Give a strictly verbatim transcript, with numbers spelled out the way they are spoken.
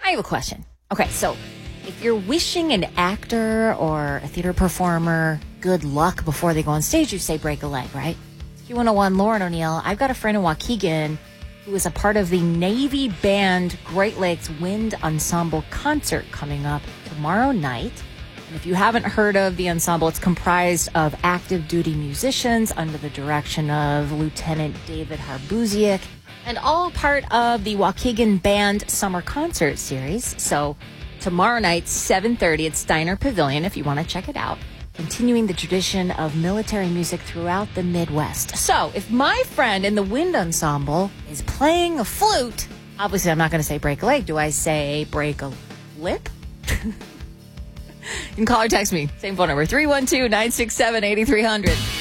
I have a question. Okay, so if you're wishing an actor or a theater performer good luck before they go on stage, you say break a leg, right? Q one oh one, Lauren O'Neill. I've got a friend in Waukegan who is a part of the Navy Band Great Lakes Wind Ensemble concert coming up tomorrow night. And if you haven't heard of the ensemble, it's comprised of active duty musicians under the direction of Lieutenant David Harbuziak, and all part of the Waukegan Band Summer Concert Series. So tomorrow night, seven thirty at Steiner Pavilion, if you want to check it out, continuing the tradition of military music throughout the Midwest. So if my friend in the wind ensemble is playing a flute, obviously I'm not going to say break a leg. Do I say break a lip? You can call or text me. Same phone number, three one two, nine six seven, eight three zero zero.